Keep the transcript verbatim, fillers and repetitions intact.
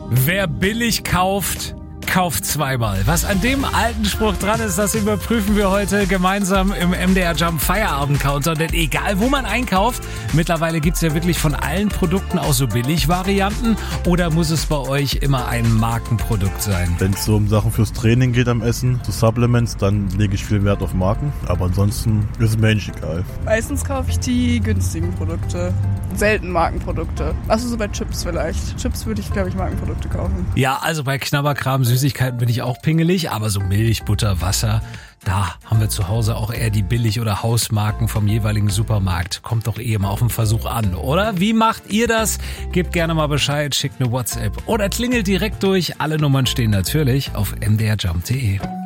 Wer billig kauft, kauft zweimal. Was an dem alten Spruch dran ist, das überprüfen wir heute gemeinsam im M D R Jump Feierabend Counter. Denn egal, wo man einkauft, mittlerweile gibt's ja wirklich von allen Produkten auch so Billigvarianten. Oder muss es bei euch immer ein Markenprodukt sein? Wenn es so um Sachen fürs Training geht am Essen, so Supplements, dann lege ich viel Wert auf Marken. Aber ansonsten ist es mir eigentlich egal. Meistens kaufe ich die günstigen Produkte. Selten Markenprodukte. Achso, so bei Chips vielleicht. Chips würde ich, glaube ich, Markenprodukte kaufen. Ja, also bei Knabberkram, Süßigkeiten bin ich auch pingelig, aber so Milch, Butter, Wasser, da haben wir zu Hause auch eher die Billig- oder Hausmarken vom jeweiligen Supermarkt. Kommt doch eh mal auf den Versuch an, oder? Wie macht ihr das? Gebt gerne mal Bescheid, schickt eine WhatsApp oder klingelt direkt durch. Alle Nummern stehen natürlich auf m d r jump punkt d e.